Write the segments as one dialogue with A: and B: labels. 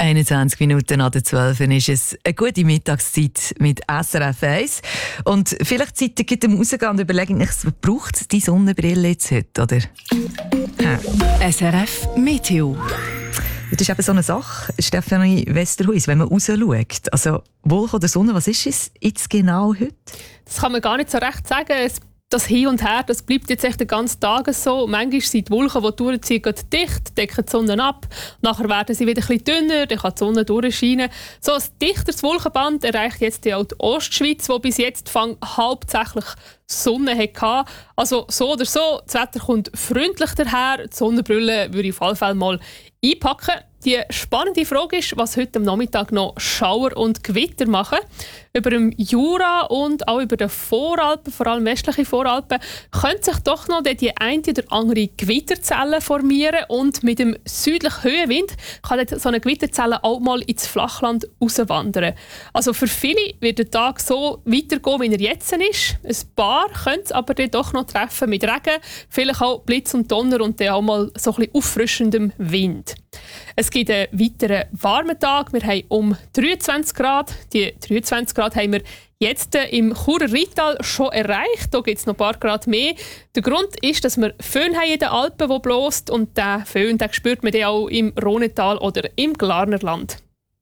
A: 21 Minuten nach der 12 ist es eine gute Mittagszeit mit SRF 1. Und vielleicht seid ihr gerade am Rausgehen und überlegt euch, braucht die Sonnenbrille jetzt heute, oder?
B: SRF Meteo.
A: Das ist eben so eine Sache, Stefanie Westerhuis, wenn man rausschaut. Also Wolke oder Sonne, was ist es jetzt genau heute?
C: Das kann man gar nicht so recht sagen. Das Hin und Her, das bleibt jetzt echt den ganzen Tag so. Manchmal sind die Wolken, die durchziehen, dicht, decken die Sonne ab. Nachher werden sie wieder ein bisschen dünner, dann kann die Sonne durchscheinen. So ein dichteres Wolkenband erreicht jetzt auch die Ostschweiz, wo bis jetzt hauptsächlich Sonne hatte. Also so oder so, das Wetter kommt freundlich daher. Die Sonnenbrille würde ich auf jeden Fall mal einpacken. Die spannende Frage ist, was heute am Nachmittag noch Schauer und Gewitter machen. Über dem Jura und auch über den Voralpen, vor allem westliche Voralpen, könnte sich doch noch die eine oder andere Gewitterzelle formieren und mit dem südlichen Höhenwind kann so eine Gewitterzelle auch mal ins Flachland rauswandern. Also für viele wird der Tag so weitergehen, wie er jetzt ist. Ein paar können es aber dann doch noch treffen mit Regen, vielleicht auch Blitz und Donner und dann auch mal so ein bisschen auffrischendem Wind. Es gibt einen weiteren warmen Tag. Wir haben um 23 Grad. Die 23 Grad haben wir jetzt im Churer Rital schon erreicht. Da gibt es noch ein paar Grad mehr. Der Grund ist, dass wir Föhn haben in den Alpen, die bläst. Und diesen Föhn spürt man dann auch im Rhonetal oder im Glarnerland.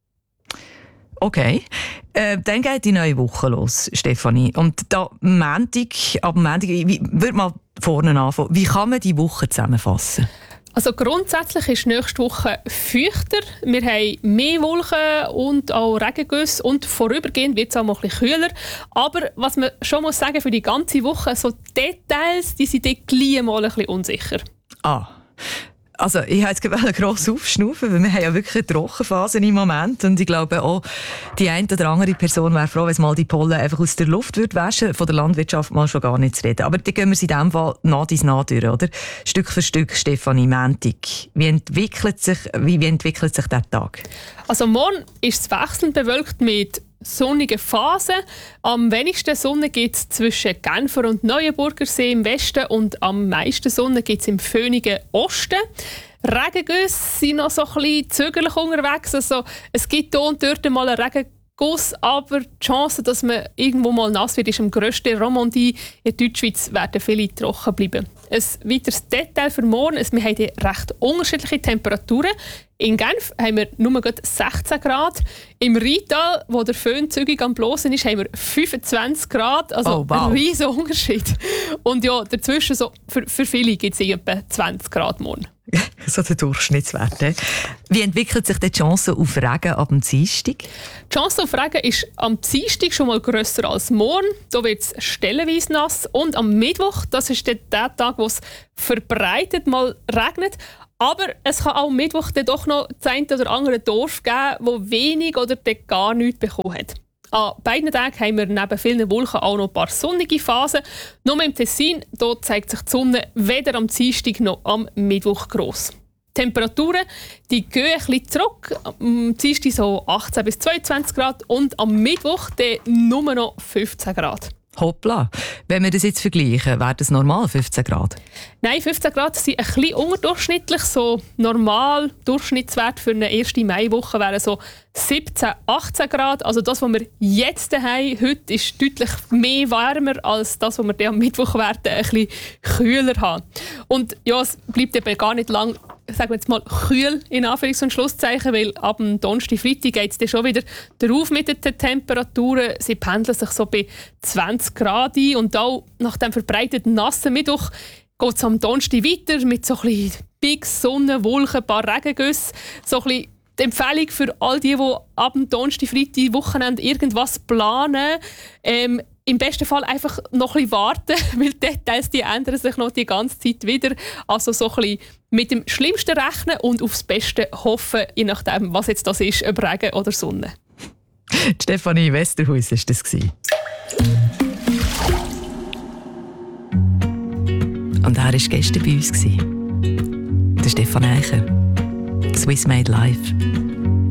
A: Okay. Dann geht die neue Woche los, Stefanie. Und da ab Montag, würde mal vorne anfangen. Wie kann man die Woche zusammenfassen?
C: Also grundsätzlich ist nächste Woche feuchter. Wir haben mehr Wolken und auch Regengüsse und vorübergehend wird es auch mal ein bisschen kühler. Aber was man schon muss sagen, für die ganze Woche, so Details, die sind dort gleich mal ein bisschen unsicher.
A: Also ich wollte jetzt gross aufschnaufen, weil wir haben ja wirklich eine Trockenphase im Moment und ich glaube auch, die eine oder andere Person wäre froh, wenn es mal die Pollen einfach aus der Luft würde waschen. Von der Landwirtschaft mal schon gar nicht zu reden. Aber dann gehen wir sie in diesem Fall nach durch, oder? Stück für Stück, Stefanie, Montag. Wie entwickelt sich der Tag?
C: Also morgen ist es wechselnd bewölkt mit sonnigen Phasen. Am wenigsten Sonne gibt es zwischen Genfer und Neuenburgersee im Westen und am meisten Sonne gibt es im föhnigen Osten. Regengüsse sind noch so ein bisschen zögerlich unterwegs. Also, es gibt hier und dort mal einen Regenguss, aber die Chance, dass man irgendwo mal nass wird, ist am grössten. Romandie in Deutschschweiz werden viele trocken bleiben. Ein weiteres Detail für morgen ist, wir haben recht unterschiedliche Temperaturen. In Genf haben wir nur 16 Grad. Im Rital, wo der Föhn zügig am Blosen ist, haben wir 25 Grad. Also ein riesiger Unterschied. Und ja, dazwischen so, für viele gibt es etwa 20 Grad morgen.
A: So der Durchschnittswert. Wie entwickelt sich die Chance auf Regen ab dem Dienstag?
C: Die Chance auf Regen ist am Dienstag schon mal grösser als morgen. Da wird es stellenweise nass. Und am Mittwoch, das ist der Tag, wo es verbreitet mal regnet. Aber es kann auch am Mittwoch dann doch noch das eine oder andere Dorf geben, das wenig oder gar nichts bekommen hat. An beiden Tagen haben wir neben vielen Wolken auch noch ein paar sonnige Phasen. Nur im Tessin dort zeigt sich die Sonne weder am Dienstag noch am Mittwoch gross. Die Temperaturen die gehen ein bisschen zurück. Am Dienstag so 18 bis 22 Grad und am Mittwoch dann nur noch 15 Grad.
A: Hoppla. Wenn wir das jetzt vergleichen, wäre das normal 15 Grad?
C: Nein, 15 Grad sind ein bisschen unterdurchschnittlich. So normal Durchschnittswert für eine erste Maiwoche wären so 17, 18 Grad. Also das, was wir jetzt haben, heute ist deutlich mehr wärmer als das, was wir dann am Mittwoch werden, ein bisschen kühler haben. Und ja, es bleibt eben gar nicht lang, sagen wir jetzt mal, kühl in Anführungs- und Schlusszeichen, weil ab dem Donnerstag, Freitag geht es dann schon wieder drauf mit den Temperaturen. Sie pendeln sich so bei 20 Grad ein und auch nach dem verbreiteten nassen Mittwoch geht es am Donnerstag weiter mit so ein bisschen Big Sonne, Wolken, ein paar Regengüsse. So ein bisschen die Empfehlung für all die ab dem Donnerstag, Freitag, Wochenende irgendwas planen. Im besten Fall einfach noch ein bisschen warten, weil die Details die ändern sich noch die ganze Zeit wieder. Also so ein bisschen mit dem Schlimmsten rechnen und aufs Beste hoffen, je nachdem, was jetzt das ist, ob Regen oder Sonne.
A: Stefanie Westerhuis war das. Und er war gestern bei uns. Der Stefan Eicher. Swiss Made Live.